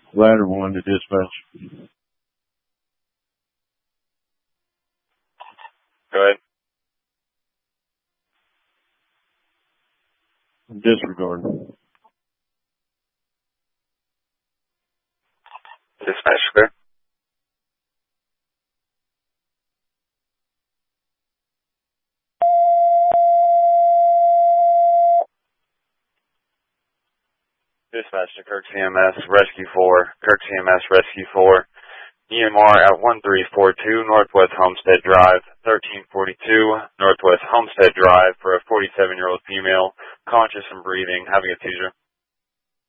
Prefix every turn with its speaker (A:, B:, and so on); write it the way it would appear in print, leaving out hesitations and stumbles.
A: Ladder 1 to dispatch.
B: Go ahead.
A: Disregard.
B: Dispatch, clear. Dispatch to Kirk CMS, Rescue 4. Kirk CMS, Rescue 4. EMR at 1342 Northwest Homestead Drive, 1342 Northwest Homestead Drive for a 47-year-old female, conscious and breathing, having a seizure.